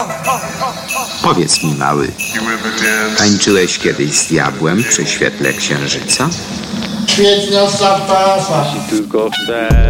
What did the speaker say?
Powiedz mi, mały, tańczyłeś kiedyś z diabłem przy świetle księżyca? Świetna zapasa. Jeśli tylko chcesz.